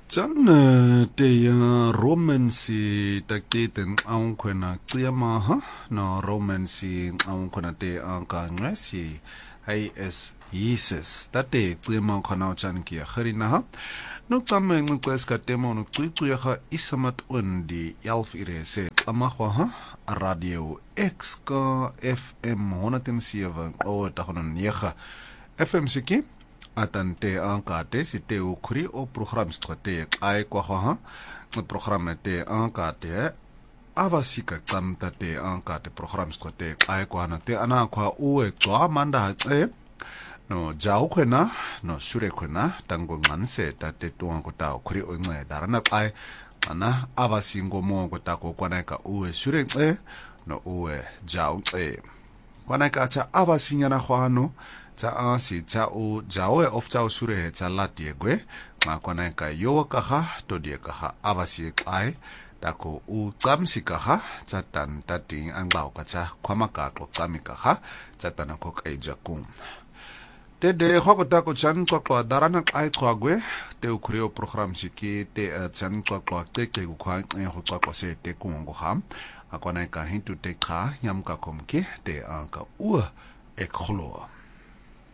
Jan te romansi takiten ang kwena tsiyama ha no romansi ang kwena te ang kangwesi hay es Jesus tate tsiyama kana chan kia kharina ha no tsamme ngkwes ka temo no tsui ha isamat undi yalf irese amahwa ha radio X ka FM 107 o tahonon yeha FM siki atante ankate si te ukuri o program strate ai kwa ha program te ankate avasika tsamta te ankate program strate ai kwa na te ana kwa uwe tswa manda tse no jau kwena no sure kwena tango nganse tate tuang ko ta ukuri o ngai darana ai ana avasingo mo ko ta ko kwana ka uwe sure tse no uwe jau tse kwana ka cha avasinya na khwano cha asi cha u jawe of cha sure cha latie gwe ngakwana ka yo ka ha to die ka ha avasi ai tako u tsamsi ka ha cha tan tating ang law ka cha khwama ka to tsami ka ha cha tan ko kai jakung te de ho ko ta ko chan ko ko darana ai ko gwe te u kreo program siki te chan ko ko te ke ku khwa ho ko se te ku ngo ham akwana ka hintu te kha nyam ka kom ke te an ka u ekhlo